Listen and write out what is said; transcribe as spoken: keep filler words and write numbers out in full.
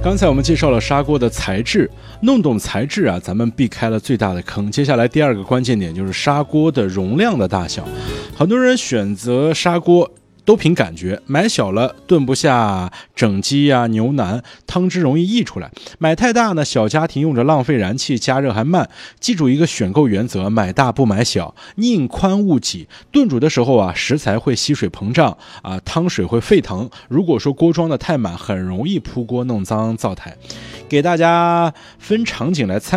刚才我们介绍了砂锅的材质，弄懂材质啊，咱们避开了最大的坑。接下来第二个关键点就是砂锅的容量的大小。很多人选择砂锅都凭感觉，买小了炖不下整鸡啊、牛腩，汤汁容易溢出来；买太大呢，小家庭用着浪费燃气，加热还慢。记住一个选购原则：买大不买小，宁宽勿挤。炖煮的时候啊，食材会吸水膨胀啊，汤水会沸腾。如果说锅装的太满，很容易扑锅弄脏灶台。给大家分场景来参